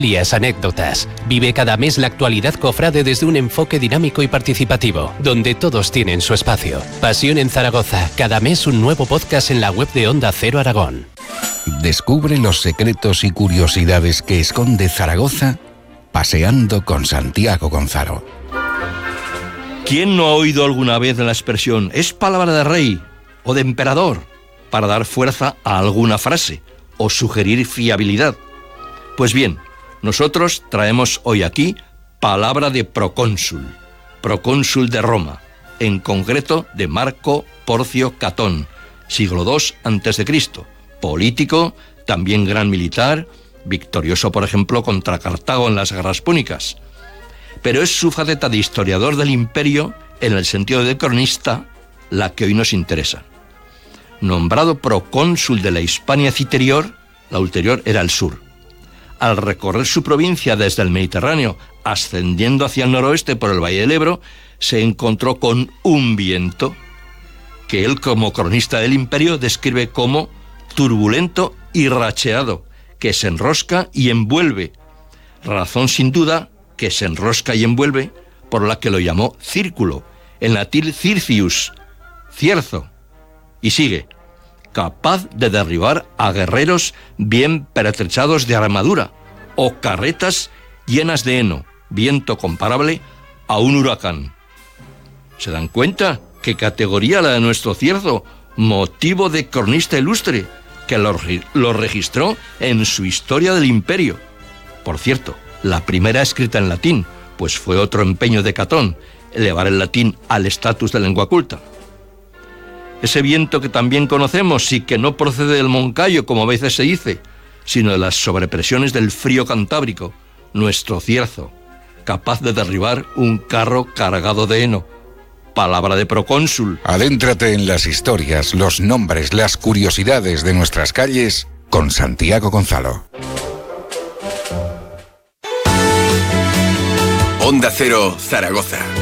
Anécdotas. Vive cada mes la actualidad cofrade desde un enfoque dinámico y participativo, donde todos tienen su espacio. Pasión en Zaragoza. Cada mes un nuevo podcast en la web de Onda Cero Aragón. Descubre los secretos y curiosidades que esconde Zaragoza paseando con Santiago Gonzalo. ¿Quién no ha oído alguna vez la expresión "es palabra de rey" o de emperador para dar fuerza a alguna frase o sugerir fiabilidad? Pues bien, nosotros traemos hoy aquí palabra de procónsul de Roma, en concreto de Marco Porcio Catón, siglo II a.C., político, también gran militar, victorioso por ejemplo contra Cartago en las guerras púnicas. Pero es su faceta de historiador del imperio, en el sentido de cronista, la que hoy nos interesa. Nombrado procónsul de la Hispania Citerior, la ulterior era el sur. Al recorrer su provincia desde el Mediterráneo, ascendiendo hacia el noroeste por el Valle del Ebro, se encontró con un viento que él, como cronista del imperio, describe como turbulento y racheado, que se enrosca y envuelve. Razón sin duda que se enrosca y envuelve, por la que lo llamó círculo, en latín circius, cierzo. Y sigue: capaz de derribar a guerreros bien pertrechados de armadura, o carretas llenas de heno, viento comparable a un huracán. ¿Se dan cuenta qué categoría la de nuestro cierzo, motivo de cronista ilustre, que lo registró en su historia del imperio? Por cierto, la primera escrita en latín, pues fue otro empeño de Catón, elevar el latín al estatus de lengua culta. Ese viento que también conocemos y que no procede del Moncayo, como a veces se dice, sino de las sobrepresiones del frío cantábrico, nuestro cierzo, capaz de derribar un carro cargado de heno. Palabra de procónsul. Adéntrate en las historias, los nombres, las curiosidades de nuestras calles con Santiago Gonzalo. Onda Cero, Zaragoza.